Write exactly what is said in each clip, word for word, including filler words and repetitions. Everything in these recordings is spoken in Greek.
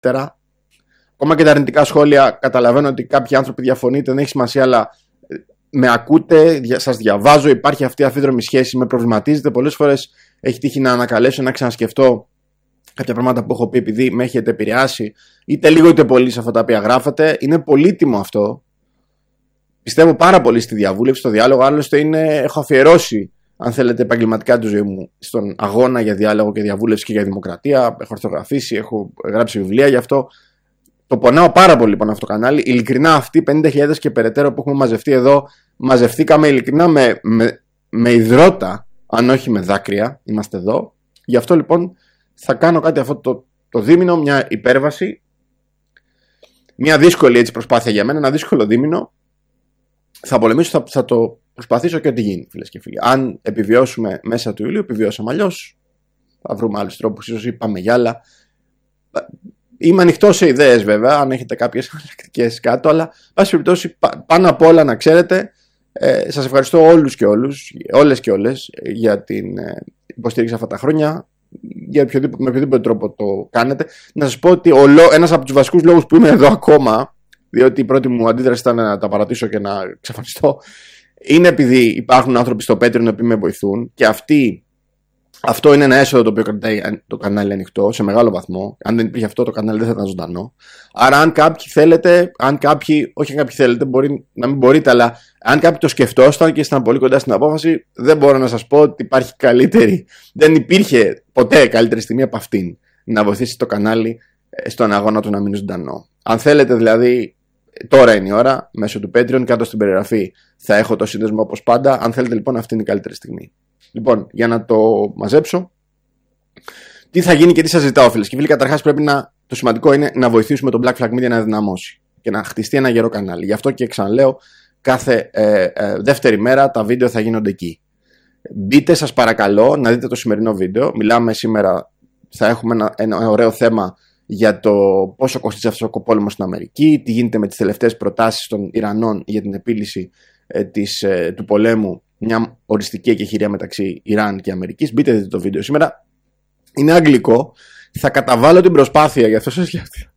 καλύτερα. Ακόμα και τα αρνητικά σχόλια, καταλαβαίνω ότι κάποιοι άνθρωποι διαφωνείτε, δεν έχει σημασία, αλλά με ακούτε, σας διαβάζω, υπάρχει αυτή η αμφίδρομη σχέση, με προβληματίζετε. Πολλές φορές έχει τύχει να ανακαλέσω, να ξανασκεφτώ κάποια πράγματα που έχω πει, επειδή με έχετε επηρεάσει, είτε λίγο είτε πολύ σε αυτά τα οποία γράφετε. Είναι πολύτιμο αυτό. Πιστεύω πάρα πολύ στη διαβούλευση, στο διάλογο. Άλλωστε, είναι, έχω αφιερώσει, αν θέλετε, επαγγελματικά τη ζωή μου στον αγώνα για διάλογο και διαβούλευση και για δημοκρατία. Έχω ορθογραφήσει, έχω γράψει βιβλία γι' αυτό. Το πονάω πάρα πολύ πάνω αυτό το κανάλι. Ειλικρινά, αυτοί οι πενήντα χιλιάδες και περαιτέρω που έχουμε μαζευτεί εδώ, μαζευτήκαμε ειλικρινά με, με, με υδρότα, αν όχι με δάκρυα. Είμαστε εδώ. Γι' αυτό λοιπόν θα κάνω κάτι αυτό το, το δίμηνο, μια υπέρβαση. Μια δύσκολη έτσι προσπάθεια για μένα, ένα δύσκολο δίμηνο. Θα πολεμήσω, θα, θα το προσπαθήσω και ό,τι γίνει, φίλες και φίλοι. Αν επιβιώσουμε μέσα του Ιουλίου, επιβιώσαμε. Αλλιώς θα βρούμε άλλους τρόπους, ίσως ή πάμε για άλλα. Είμαι ανοιχτό σε ιδέες βέβαια, αν έχετε κάποιες αναλλακτικές κάτω, αλλά πάση περιπτώσει, πάνω απ' όλα να ξέρετε, ε, σας ευχαριστώ όλους και όλους, όλες και όλες, για την ε, υποστήριξη αυτά τα χρόνια, για οποιοδήποτε, με οποιοδήποτε τρόπο το κάνετε. Να σας πω ότι ο, ένας από τους βασικούς λόγους που είμαι εδώ ακόμα, διότι η πρώτη μου αντίδραση ήταν να τα παρατήσω και να εξαφανιστώ, είναι επειδή υπάρχουν άνθρωποι στο Patreon που με βοηθούν και αυτοί. Αυτό είναι ένα έσοδο το οποίο κρατάει το κανάλι ανοιχτό σε μεγάλο βαθμό. Αν δεν υπήρχε αυτό, το κανάλι δεν θα ήταν ζωντανό. Άρα, αν κάποιοι θέλετε, αν κάποιοι, όχι αν κάποιοι θέλετε, μπορεί να μην μπορείτε, αλλά αν κάποιοι το σκεφτόσταν και ήσταν πολύ κοντά στην απόφαση, δεν μπορώ να σας πω ότι υπάρχει καλύτερη. Δεν υπήρχε ποτέ καλύτερη στιγμή από αυτήν να βοηθήσει το κανάλι στον αγώνα του να μείνει ζωντανό. Αν θέλετε, δηλαδή, τώρα είναι η ώρα, μέσω του Patreon, κάτω στην περιγραφή θα έχω το σύνδεσμο όπως πάντα. Αν θέλετε, λοιπόν, αυτή είναι η καλύτερη στιγμή. Λοιπόν, για να το μαζέψω, τι θα γίνει και τι σας ζητάω, φίλες και φίλοι. Καταρχάς, πρέπει να, το σημαντικό είναι να βοηθήσουμε τον Black Flag Media να δυναμώσει και να χτιστεί ένα γερό κανάλι. Γι' αυτό και ξαναλέω, κάθε ε, ε, δεύτερη μέρα τα βίντεο θα γίνονται εκεί. Μπείτε, σας παρακαλώ, να δείτε το σημερινό βίντεο. Μιλάμε σήμερα, θα έχουμε ένα, ένα ωραίο θέμα για το πόσο κοστίζει αυτός ο πόλεμος στην Αμερική, τι γίνεται με τις τελευταίες προτάσεις των Ιρανών για την επίλυση ε, της, ε, του πολέμου. Μια οριστική εκεχηρία μεταξύ Ιράν και Αμερικής. Μπείτε δείτε το βίντεο σήμερα. Είναι αγγλικό. Θα καταβάλω την προσπάθεια, γι' αυτό σας σκέφτηκα.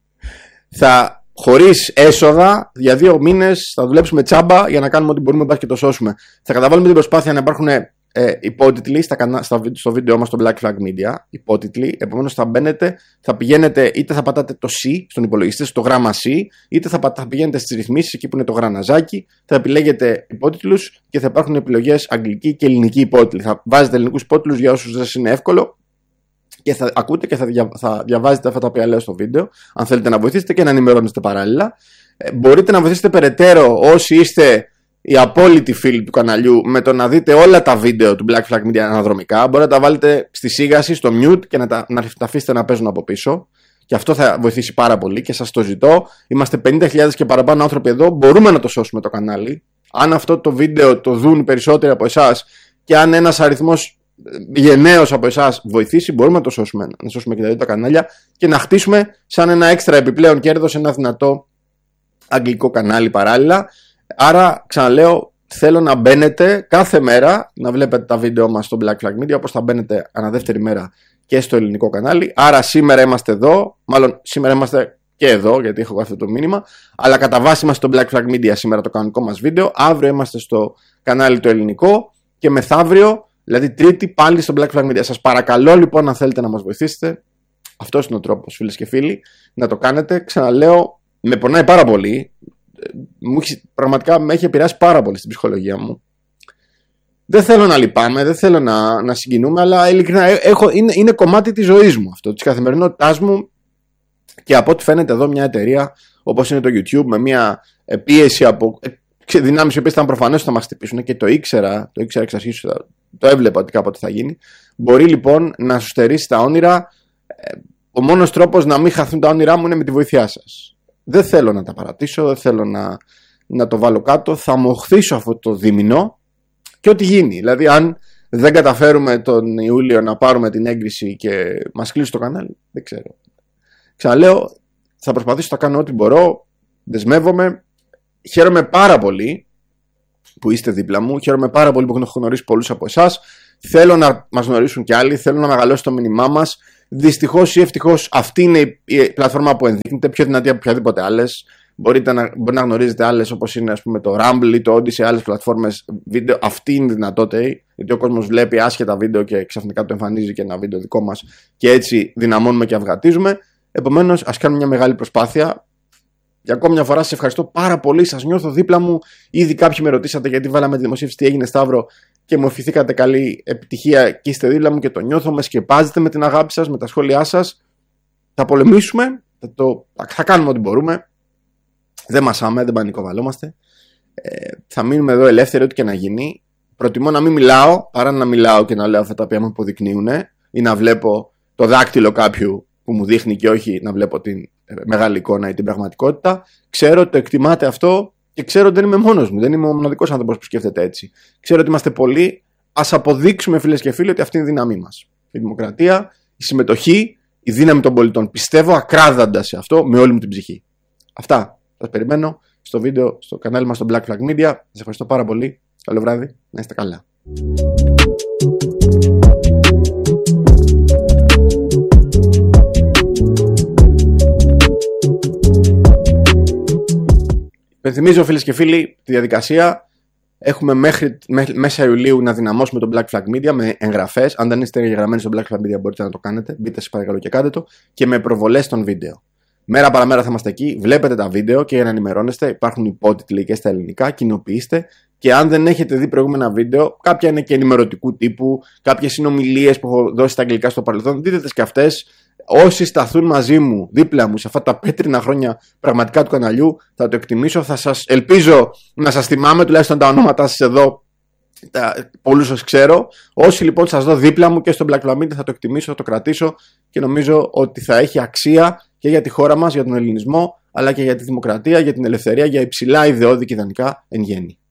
Θα χωρίς έσοδα για δύο μήνες θα δουλέψουμε τσάμπα για να κάνουμε ό,τι μπορούμε μπας και το σώσουμε. Θα καταβάλουμε την προσπάθεια να υπάρχουν ε, υπότιτλοι στα κανα... στα... στο βίντεο μας στο Black Flag Media. Υπότιτλοι. Επομένως θα μπαίνετε, θα πηγαίνετε, είτε θα πατάτε το C στον υπολογιστή, στο γράμμα C, είτε θα, πατά... θα πηγαίνετε στις ρυθμίσεις εκεί που είναι το γραναζάκι, θα επιλέγετε υπότιτλους και θα υπάρχουν επιλογές αγγλική και ελληνική υπότιτλοι. Θα βάζετε ελληνικούς υπότιτλους για όσους δεν είναι εύκολο και θα ακούτε και θα, δια... θα διαβάζετε αυτά τα οποία λέω στο βίντεο. Αν θέλετε να βοηθήσετε και να ενημερώνεστε παράλληλα. Ε, μπορείτε να βοηθήσετε περαιτέρω όσοι είστε οι απόλυτοι φίλοι του καναλιού με το να δείτε όλα τα βίντεο του Black Flag Media αναδρομικά. Μπορείτε να τα βάλετε στη σίγαση, στο mute και να τα, να τα αφήσετε να παίζουν από πίσω. Και αυτό θα βοηθήσει πάρα πολύ και σας το ζητώ. Είμαστε πενήντα χιλιάδες και παραπάνω άνθρωποι εδώ. Μπορούμε να το σώσουμε το κανάλι. Αν αυτό το βίντεο το δουν περισσότεροι από εσάς και αν ένας αριθμός γενναίος από εσάς βοηθήσει, μπορούμε να το σώσουμε. Να σώσουμε και τα δύο τα κανάλια και να χτίσουμε σαν ένα έξτρα επιπλέον κέρδος ένα δυνατό αγγλικό κανάλι παράλληλα. Άρα, ξαναλέω, θέλω να μπαίνετε κάθε μέρα, να βλέπετε τα βίντεο μας στο Black Flag Media, όπως θα μπαίνετε ανά δεύτερη μέρα και στο ελληνικό κανάλι. Άρα, σήμερα είμαστε εδώ, μάλλον σήμερα είμαστε και εδώ, γιατί έχω αυτό το μήνυμα, αλλά κατά βάση είμαστε στο Black Flag Media σήμερα το κανονικό μας βίντεο. Αύριο είμαστε στο κανάλι το ελληνικό και μεθαύριο, δηλαδή Τρίτη, πάλι στο Black Flag Media. Σας παρακαλώ λοιπόν, αν θέλετε να μας βοηθήσετε, αυτός είναι ο τρόπος, φίλες και φίλοι, να το κάνετε. Ξαναλέω, με πονάει πάρα πολύ. Μου έχει, πραγματικά με έχει επηρεάσει πάρα πολύ στην ψυχολογία μου. Δεν θέλω να λυπάμαι, δεν θέλω να, να συγκινούμε, αλλά ειλικρινά έχω, είναι, είναι κομμάτι της ζωής μου αυτό, της καθημερινότητάς μου. Και από ό,τι φαίνεται εδώ μια εταιρεία όπως είναι το YouTube, με μια πίεση από δυνάμεις οι οποίες ήταν προφανές ότι θα μας χτυπήσουν και το ήξερα, το ήξερα εξ αρχής, το έβλεπα ότι κάποτε θα γίνει. Μπορεί λοιπόν να σου στερήσει τα όνειρα. Ο μόνος τρόπος να μην χαθούν τα όνειρά μου είναι με τη βοήθειά σας. Δεν θέλω να τα παρατήσω, δεν θέλω να, να το βάλω κάτω. Θα μοχθήσω αυτό το δίμηνο και ό,τι γίνει. Δηλαδή, αν δεν καταφέρουμε τον Ιούλιο να πάρουμε την έγκριση και μας κλείσει το κανάλι, δεν ξέρω. Ξαναλέω, θα προσπαθήσω να κάνω ό,τι μπορώ. Δεσμεύομαι. Χαίρομαι πάρα πολύ που είστε δίπλα μου. Χαίρομαι πάρα πολύ που έχω γνωρίσει πολλούς από εσάς. Θέλω να μας γνωρίσουν κι άλλοι. Θέλω να μεγαλώσει το μήνυμά μας. Δυστυχώς ή ευτυχώς αυτή είναι η πλατφόρμα που ενδείκνυται, πιο δυνατή από οποιαδήποτε άλλες. Μπορείτε να, μπορεί να γνωρίζετε άλλες όπως είναι, ας πούμε, το Rumble ή το Odyssey, άλλες πλατφόρμες βίντεο. Αυτή είναι δυνατότερη, γιατί ο κόσμος βλέπει άσχετα βίντεο και ξαφνικά το εμφανίζει και ένα βίντεο δικό μας και έτσι δυναμώνουμε και αυγατίζουμε. Επομένως, ας κάνουμε μια μεγάλη προσπάθεια. Για ακόμη μια φορά σας ευχαριστώ πάρα πολύ. Σας νιώθω δίπλα μου. Ήδη κάποιοι με ρωτήσατε γιατί βάλαμε τη δημοσίευση, τι έγινε, Σταύρο, και μου ευχηθήκατε καλή επιτυχία και είστε δίπλα μου και το νιώθω. Με σκεπάζετε με την αγάπη σας, με τα σχόλιά σας. Θα πολεμήσουμε, θα, το, θα κάνουμε ό,τι μπορούμε. Δεν μασάμε, δεν πανικοβαλόμαστε. Ε, θα μείνουμε εδώ ελεύθεροι, ό,τι και να γίνει. Προτιμώ να μην μιλάω παρά να μιλάω και να λέω αυτά τα οποία μου υποδεικνύουν ή να βλέπω το δάκτυλο κάποιου που μου δείχνει και όχι να βλέπω την μεγάλη εικόνα ή την πραγματικότητα. Ξέρω ότι το εκτιμάτε αυτό και ξέρω ότι δεν είμαι μόνος μου. Δεν είμαι ο μοναδικός άνθρωπος που σκέφτεται έτσι. Ξέρω ότι είμαστε πολλοί. Ας αποδείξουμε, φίλες και φίλοι, ότι αυτή είναι η δύναμή μας. Η δημοκρατία, η συμμετοχή, η δύναμη των πολιτών. Πιστεύω ακράδαντα σε αυτό με όλη μου την ψυχή. Αυτά. Σας περιμένω στο βίντεο, στο κανάλι μας στο Black Flag Media. Σας ευχαριστώ πάρα πολύ. Καλό βράδυ. Να είστε καλά. Υπενθυμίζω, φίλες και φίλοι, τη διαδικασία. Έχουμε μέχρι μέσα Ιουλίου να δυναμώσουμε το Black Flag Media με εγγραφές. Αν δεν είστε εγγεγραμμένοι στο Black Flag Media, μπορείτε να το κάνετε. Μπείτε, σας παρακαλώ, και κάντε το. Και με προβολές των βίντεο. Μέρα παραμέρα θα είμαστε εκεί. Βλέπετε τα βίντεο και για να ενημερώνεστε, υπάρχουν υπότιτλοι και στα ελληνικά. Κοινοποιήστε. Και αν δεν έχετε δει προηγούμενα βίντεο, κάποια είναι και ενημερωτικού τύπου, κάποιες συνομιλίες που έχω δώσει στα αγγλικά στο παρελθόν, δείτε τις και αυτές. Όσοι σταθούν μαζί μου, δίπλα μου, σε αυτά τα πέτρινα χρόνια πραγματικά του καναλιού, θα το εκτιμήσω. Θα σας ελπίζω να σας θυμάμαι τουλάχιστον τα ονόματά σας εδώ. Πολλούς σας ξέρω. Όσοι λοιπόν σας δω δίπλα μου και στο Black Flag Media, θα το εκτιμήσω, θα το κρατήσω και νομίζω ότι θα έχει αξία και για τη χώρα μας, για τον ελληνισμό, αλλά και για τη δημοκρατία, για την ελευθερία, για υψηλά ιδεώδη και ιδανικά εν γέννη.